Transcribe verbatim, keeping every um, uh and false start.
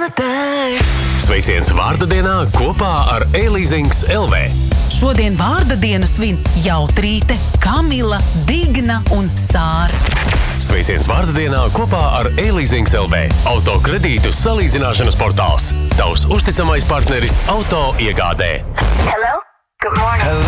holiday. Sveiciens vārda dienā kopā ar E-Leasings L V. Šodien vārda dienu svin Jautrīte, Kamila, Digna un Sāra. Sveiciens vārda dienā kopā ar E-Leasings L V. Autokredītu salīdzināšanas portāls. Tavs uzticamais partneris auto iegādē. Hello? Good morning.